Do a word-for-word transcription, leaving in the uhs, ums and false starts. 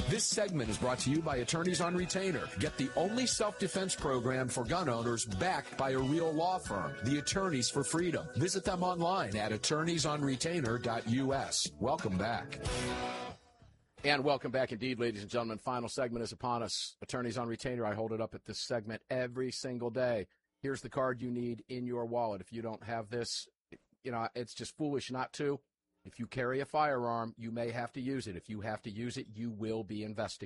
This segment is brought to you by Attorneys on Retainer. Get the only self-defense program for gun owners backed by a real law firm, the Attorneys for Freedom. Visit them online at attorneys on retainer dot U S. Welcome back. And welcome back indeed, ladies and gentlemen. Final segment is upon us. Attorneys on Retainer. I hold it up at this segment every single day. Here's the card you need in your wallet. If you don't have this, you know, it's just foolish not to. If you carry a firearm, you may have to use it. If you have to use it, you will be investigated.